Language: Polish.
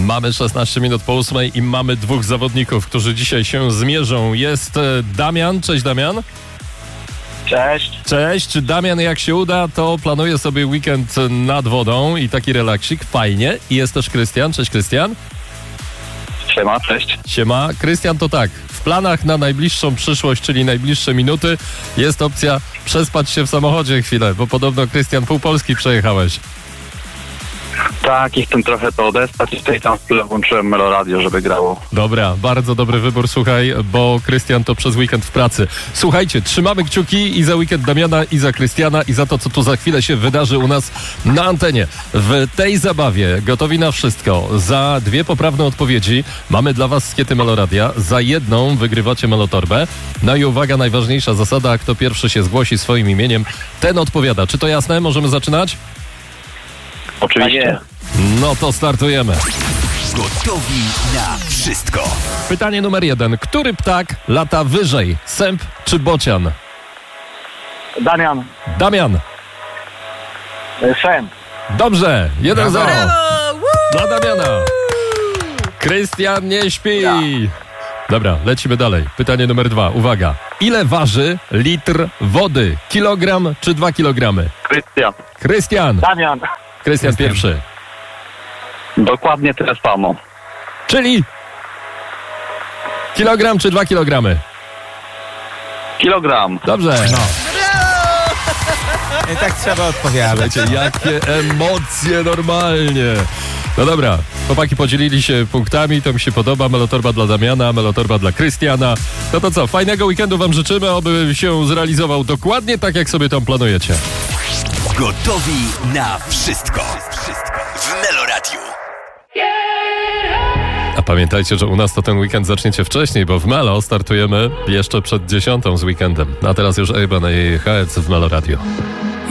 Mamy 16 minut po 8 i mamy dwóch zawodników, którzy dzisiaj się zmierzą. Jest Damian. Cześć, Damian. Cześć. Cześć. Damian, jak się uda, to planuje sobie weekend nad wodą i taki relaksik. Fajnie. I jest też Krystian. Cześć, Krystian. Siema, cześć. Siema. Krystian, to tak. W planach na najbliższą przyszłość, czyli najbliższe minuty, jest opcja przespać się w samochodzie chwilę, bo podobno, Krystian, pół Polski przejechałeś. Tak, i chcę trochę to odespać i tutaj tam w tle włączyłem Meloradio, żeby grało. Dobra, bardzo dobry wybór, słuchaj, bo Krystian to przez weekend w pracy. Słuchajcie, trzymamy kciuki i za weekend Damiana, i za Krystiana, i za to, co tu za chwilę się wydarzy u nas na antenie. W tej zabawie gotowi na wszystko. Za 2 poprawne odpowiedzi mamy dla was skiety Meloradia. Za jedną wygrywacie Melotorbę. No i uwaga, najważniejsza zasada, kto pierwszy się zgłosi swoim imieniem, ten odpowiada. Czy to jasne? Możemy zaczynać? Oczywiście. No to startujemy. Gotowi na wszystko. Pytanie numer 1. Który ptak lata wyżej? Sęp czy bocian? Damian. Damian. Sen. Dobrze. 1-0. Dla Damiana. Krystian nie śpi. Dobra, lecimy dalej. Pytanie numer 2. Uwaga. Ile waży litr wody? Kilogram czy 2 kilogramy? Krystian. Krystian. Damian. Krystian pierwszy. Dokładnie tyle samo. Czyli kilogram czy 2 kilogramy? Kilogram. Dobrze. I tak trzeba odpowiadać. Słuchajcie, jakie emocje normalnie. No dobra, chłopaki podzielili się punktami, to mi się podoba. Melotorba dla Damiana, Melotorba dla Krystiana. No to co, fajnego weekendu wam życzymy, oby się zrealizował dokładnie tak, jak sobie tam planujecie. Gotowi na wszystko. W Meloradiu. A pamiętajcie, że u nas to ten weekend zaczniecie wcześniej, bo w Melo startujemy jeszcze przed 10 z weekendem. A teraz już Ejban i Heads w Meloradio.